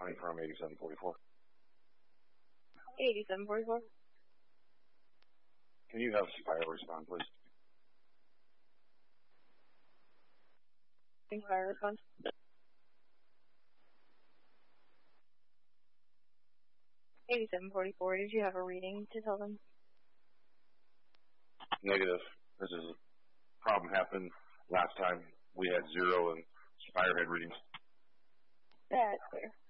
calling from 8744. 8744. Can you have Spire respond, please? Spire respond. $87.44. Did you have a reading to tell them? Negative. This is a problem happened last time. We had 0 and Spire had readings. That's clear.